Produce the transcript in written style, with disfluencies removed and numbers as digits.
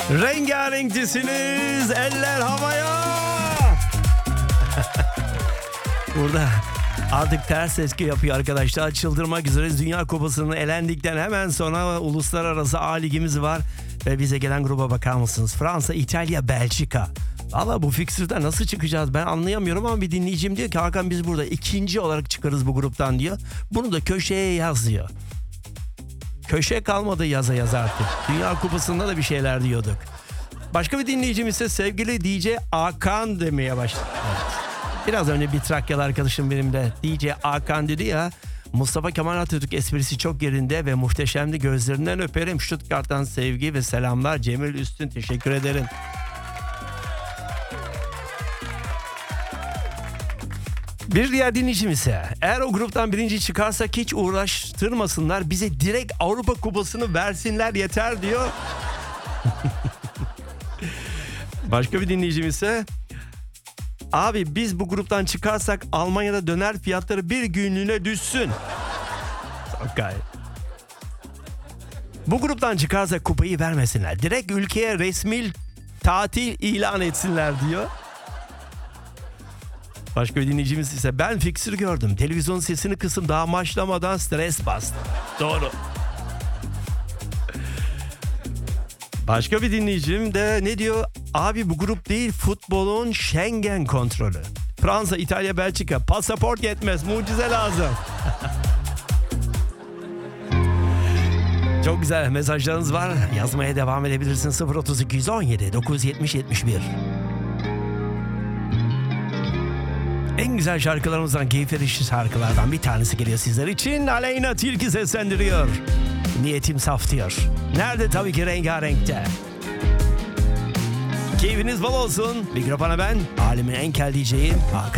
Rengarenkçisiniz. Eller havaya. Burada artık ters etki yapıyor arkadaşlar. Çıldırmak üzereyiz. Dünya Kupası'nı elendikten hemen sonra uluslararası A ligimiz var. Ve bize gelen gruba bakar mısınız? Fransa, İtalya, Belçika. Valla bu fikstürden nasıl çıkacağız ben anlayamıyorum ama bir dinleyicim diyor ki Hakan biz burada ikinci olarak çıkarız bu gruptan diyor. Bunu da köşeye yaz diyor. Köşe kalmadı yaza artık. Dünya Kupası'nda da bir şeyler diyorduk. Başka bir dinleyicim ise sevgili DJ Hakan demeye başladı. Evet. Biraz önce bir Trakyalı arkadaşım benim de DJ Hakan dedi ya. Mustafa Kemal Atatürk esprisi çok yerinde ve muhteşemdi. Gözlerinden öperim. Stuttgart'tan sevgi ve selamlar. Cemil Üstün teşekkür ederim. Bir diğer dinleyicim ise eğer o gruptan birinci çıkarsak hiç uğraştırmasınlar. Bize direkt Avrupa Kupası'nı versinler yeter diyor. Başka bir dinleyicim ise abi biz bu gruptan çıkarsak Almanya'da döner fiyatları bir günlüğüne düşsün. Okay. Bu gruptan çıkarsak kupayı vermesinler. Direkt ülkeye resmi tatil ilan etsinler diyor. Başka bir dinleyicimiz ise ben fiksür gördüm. Televizyon sesini kısım daha başlamadan stres bastı. Doğru. Başka bir dinleyicim de ne diyor? Abi bu grup değil futbolun Schengen kontrolü. Fransa, İtalya, Belçika. Pasaport yetmez. Mucize lazım. Çok güzel mesajlarınız var. Yazmaya devam edebilirsin. 032 17 970 71. En güzel şarkılarımızdan, keyif verici şarkılardan bir tanesi geliyor sizler için. Aleyna Tilki seslendiriyor. Niyetim saf diyor. Nerede? Tabii ki rengarenkte. Keyfiniz bol olsun. Mikrofona ben, alemin en kel DJ'yi Hakan.